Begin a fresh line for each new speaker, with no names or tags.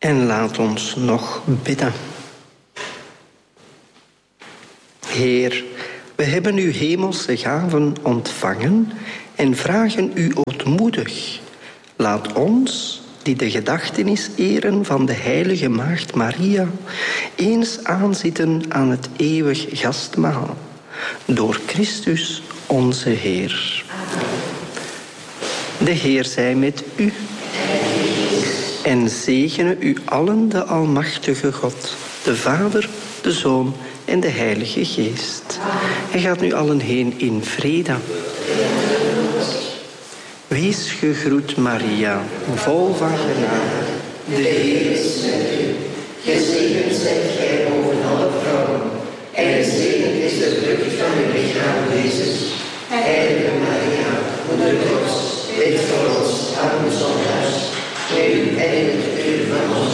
En laat ons nog bidden. Heer, we hebben uw hemelse gaven ontvangen en vragen u ootmoedig. Laat ons, die de gedachtenis eren van de heilige maagd Maria, eens aanzitten aan het eeuwig gastmaal. Door Christus onze Heer. De Heer zij met u. En zegene u allen de almachtige God, de Vader, de Zoon en de Heilige Geest. En gaat nu allen heen in vrede. Wees gegroet, Maria, vol van genade.
De Heer is met u. Gezegend zijt gij boven alle vrouwen. En gezegend is de vrucht van uw lichaam, Jezus. Heilige Maria, moeder Gods, bid voor ons arme zondaars.